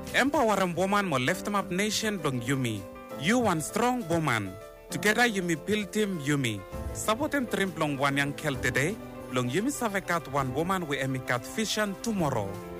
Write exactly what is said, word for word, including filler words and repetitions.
Empower woman mo lift up nation dong Yumi. You one strong woman. Together Yumi build team Yumi. Saboten trim long one yang kel today. Long Yumi savekat one woman we emikat vision tomorrow.